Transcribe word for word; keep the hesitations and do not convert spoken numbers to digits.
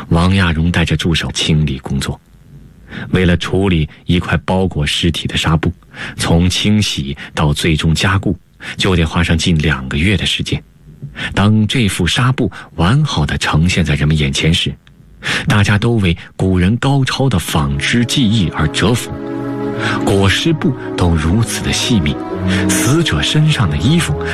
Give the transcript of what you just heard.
王亚荣带着助手清理工作。为了处理一块包裹尸体的纱布，从清洗到最终加固，就得花上近两个月的时间。当这幅纱布完好地呈现在人们眼前时，大家都为古人高超的纺织技艺而折服。裹尸布都如此的细密，死者身上的衣服